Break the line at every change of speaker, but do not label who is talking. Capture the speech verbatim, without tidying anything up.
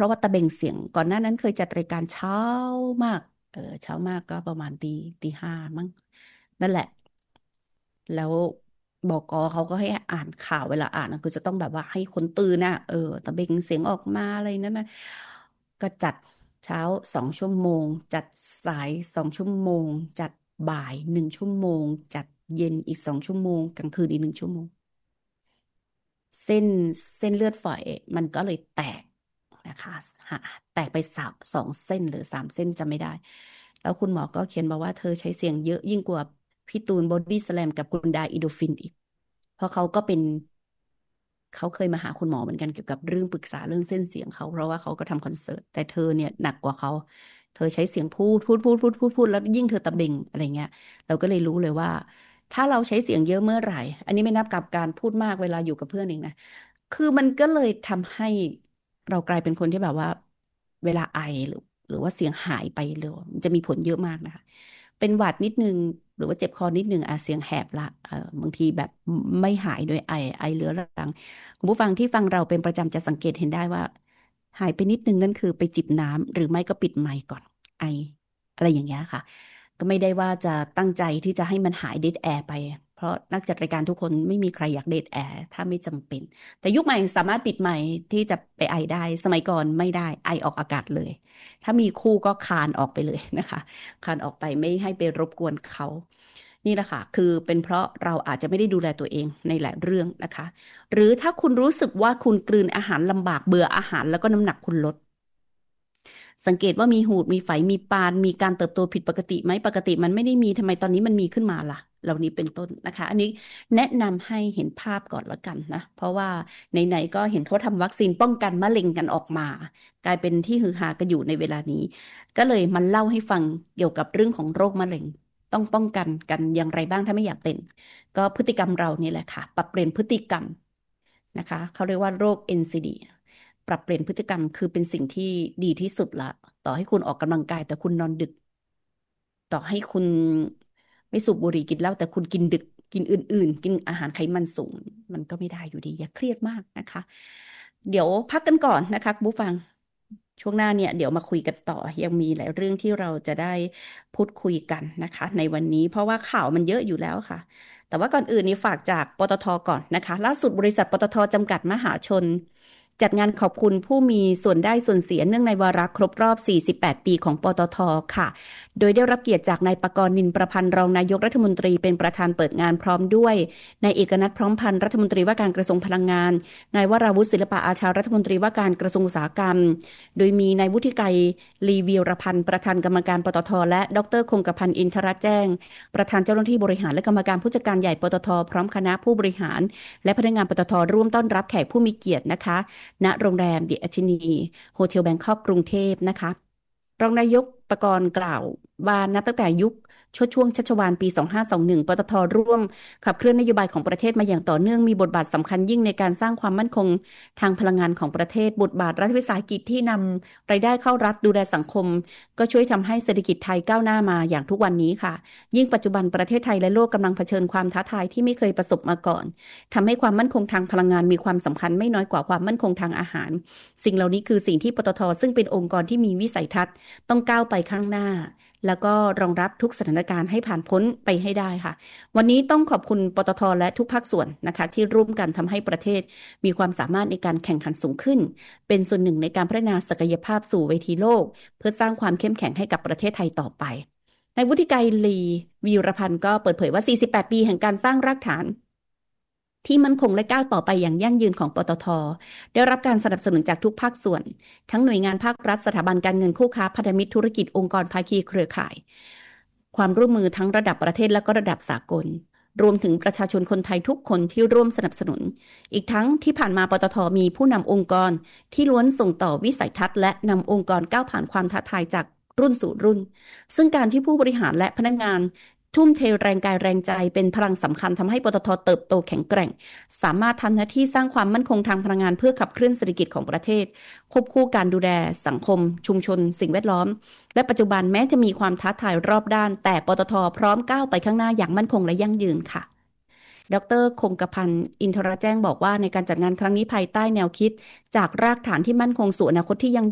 ราะว่าตะเบงเสียงก่อนหน้านั้นเคยจัดรายการเช้ามากเออเช้ามากก็ประมาณตีตีห้ามั้งนั่นแหละแล้วบกเขาก็ให้อ่านข่าวเวลาอ่านนะคือจะต้องแบบว่าให้คนตื่นน่ะเออตะเบงเสียงออกมาอะไรนั่นนะก็จัดเช้าสองชั่วโมงจัดสายสองชั่วโมงจัดบ่ายหนึ่งชั่วโมงจัดเย็นอีกสองชั่วโมงกลางคืนอีกหนึ่งชั่วโมง เส้นเส้นเลือดฝอยมันก็เลยแตกนะคะหาแตกไปสามสองเส้นหรือสามเส้นจำไม่ได้แล้วคุณหมอก็เขียนมาว่าเธอใช้เสียงเยอะยิ่งกว่าพี่ตูนบอดี้สแลมกับคุณดาอิโดฟินอีกเพราะเขาก็เป็นเขาเคยมาหาคุณหมอเหมือนกันเกี่ยวกับเรื่องปรึกษาเรื่องเส้นเสียงเขาเพราะว่าเขาก็ทำคอนเสิร์ตแต่เธอเนี่ยหนักกว่าเขาเธอใช้เสียงพูดพูดพูดพูดพูดพูดแล้วยิ่งเธอตะเบงอะไรเงี้ยเราก็เลยรู้เลยว่าถ้าเราใช้เสียงเยอะเมื่อไหร่อันนี้ไม่นับกับการพูดมากเวลาอยู่กับเพื่อนเองนะ คือมันก็เลยทำให้เรากลายเป็นคนที่แบบว่าเวลาไอหรือหรือว่าเสียงหายไปเลยมันจะมีผลเยอะมากนะคะเป็นหวัดนิดนึงหรือว่าเจ็บคอนิดนึงอ่ะเสียงแหบละเออบางทีแบบไม่หายโดยไอไอเรื้อรังคุณผู้ฟังที่ฟังเราเป็นประจำจะสังเกตเห็นได้ว่าหายไปนิดนึงนั่นคือไปจิบน้ำหรือไม่ก็ปิดไมค์ก่อนไออะไรอย่างเงี้ยค่ะ ก็ไม่ได้ว่าจะตั้งใจที่จะให้มันหายเดดแอร์ไป เพราะนักจัดรายการทุกคนไม่มีใครอยากเดดแอร์ถ้าไม่จำเป็น แต่ยุคใหม่สามารถปิดไมค์ที่จะไปไอได้ สมัยก่อนไม่ได้ไอออกอากาศเลย ถ้ามีคู่ก็คานออกไปเลยนะคะคานออกไปไม่ให้ไปรบกวนเขา นี่แหละค่ะคือเป็นเพราะเราอาจจะไม่ได้ดูแลตัวเองในหลายเรื่องนะคะ หรือถ้าคุณรู้สึกว่าคุณกลืนอาหารลำบากเบื่ออาหารแล้วก็น้ำหนักคุณลด สังเกตว่ามีหูดมีไฝมีปานมีการเติบโตผิดปกติไหมปกติมันไม่ได้มีทำไมตอนนี้มันมีขึ้นมาล่ะเหล่านี้เป็นต้นนะคะอันนี้แนะนำให้เห็นภาพก่อนละกันนะเพราะว่าไหนๆก็เห็นเขาทำวัคซีนป้องกันมะเร็งกันออกมากลายเป็นที่ฮือฮากันอยู่ในเวลานี้ก็เลยมันเล่าให้ฟังเกี่ยวกับเรื่องของโรคมะเร็งต้องป้องกันกันอย่างไรบ้างถ้าไม่อยากเป็นก็พฤติกรรมเรานี่แหละค่ะปรับเปลี่ยนพฤติกรรมนะคะเขาเรียกว่าโรค เอ็น ซี ดี ปรับเปลี่ยนพฤติกรรมคือเป็นสิ่งที่ดีที่สุดละต่อให้คุณออกกำลังกายแต่คุณนอนดึกต่อให้คุณไม่สูบบุหรี่กินเหล้าแต่คุณกินดึกกินอื่นๆกินอาหารไขมันสูงมันก็ไม่ได้อยู่ดีอย่าเครียดมากนะคะเดี๋ยวพักกันก่อนนะคะคุณผู้ฟังช่วงหน้าเนี่ยเดี๋ยวมาคุยกันต่อยังมีหลายเรื่องที่เราจะได้พูดคุยกันนะคะในวันนี้เพราะว่าข่าวมันเยอะอยู่แล้วค่ะแต่ว่าก่อนอื่นนี่ฝากจากปตทก่อนนะคะล่าสุดบริษัทปตทจำกัดมหาชน จัดงานขอบคุณผู้มีส่วนได้ส่วนเสียเนื่องในวาระครบรอบ สี่สิบแปด ปีของปตทค่ะ โดยได้รับเกียรติจากนายปกรณ์นินประพันธ์รองนายกรัฐมนตรีเป็นประธานเปิดงานพร้อมด้วยนายเอกนัทพร้อมพันธ์รัฐมนตรีว่าการกระทรวงพลังงานนายวราวุฒิศิลปะอาชารัฐมนตรีว่าการกระทรวงอุตสาหกรรมโดยมีนายวุฒิไกรลีวีรพันธ์ประธานกรรมการปตทและดรคงกพันธ์อินทรแจ้งประธานเจ้าหน้าที่บริหารและกรรมการผู้จัดการใหญ่ปตทพร้อมคณะผู้บริหารและพนักงานปตทร่วมต้อนรับแขกผู้มีเกียรตินะคะ ณโรงแรมดิอาชินีโฮเทลแบงคอกกรุงเทพนะคะรองนายกปกรณ์กล่าวว่านับตั้งแต่ยุคชดช่วงชัชวาลปี สองพันห้าร้อยยี่สิบเอ็ด ปตทร่วมขับเคลื่อนนโยบายของประเทศมาอย่างต่อเนื่องมีบทบาทสำคัญยิ่งในการสร้างความมั่นคงทางพลังงานของประเทศบทบาทรัฐวิสาหกิจที่นำรายได้เข้ารัฐดูแลสังคมก็ช่วยทำให้เศรษฐกิจไทยก้าวหน้ามาอย่างทุกวันนี้ค่ะยิ่งปัจจุบันประเทศไทยและโลกกำลังเผชิญความท้าทายที่ไม่เคยประสบมาก่อนทำให้ความมั่นคงทางพลังงานมีความสำคัญไม่น้อยกว่าความมั่นคงทางอาหารสิ่งเหล่านี้คือสิ่งที่ปตทซึ่งเป็นองค์กรที่มีวิสัยทัศน์ต้องก้าวไปข้างหน้าแล้วก็รองรับทุกสถานการณ์ให้ผ่านพ้นไปให้ได้ค่ะวันนี้ต้องขอบคุณปตทและทุกภาคส่วนนะคะที่ร่วมกันทำให้ประเทศมีความสามารถในการแข่งขันสูงขึ้นเป็นส่วนหนึ่งในการพัฒนาศักยภาพสู่เวทีโลกเพื่อสร้างความเข้มแข็งให้กับประเทศไทยต่อไปนายวุฒิไกรลีวีรพันธ์ก็เปิดเผยว่า สี่สิบแปด ปีแห่งการสร้างรากฐานที่มั่นคงและก้าวต่อไปอย่างยั่งยืนของปตทได้รับการสนับสนุนจากทุกภาคส่วนทั้งหน่วยงานภาครัฐสถาบันการเงินคู่ค้าพันธมิตรธุรกิจองค์กรภาคีเครือข่ายความร่วมมือทั้งระดับประเทศและก็ระดับสากลรวมถึงประชาชนคนไทยทุกคนที่ร่วมสนับสนุนอีกทั้งที่ผ่านมาปตทมีผู้นำองค์กรที่ล้วนส่งต่อวิสัยทัศน์และนำองค์กรก้าวผ่านความท้าทายจากรุ่นสู่รุ่นซึ่งการที่ผู้บริหารและพนักงานทุ่มเทแรงกายแรงใจเป็นพลังสำคัญทำให้ปตทเติบโตแข็งแกร่งสามารถทำหน้าที่สร้างความมั่นคงทางพลังงานเพื่อขับเคลื่อนเศรษฐกิจของประเทศควบคู่การดูแลสังคมชุมชนสิ่งแวดล้อมและปัจจุบันแม้จะมีความท้าทายรอบด้านแต่ปตทพร้อมก้าวไปข้างหน้าอย่างมั่นคงและยั่งยืนค่ะดรคงกพันธ์อินทรแจ้งบอกว่าในการจัดงานครั้งนี้ภายใต้แนวคิดจากรากฐานที่มั่นคงสู่อนาคตที่ยั่ง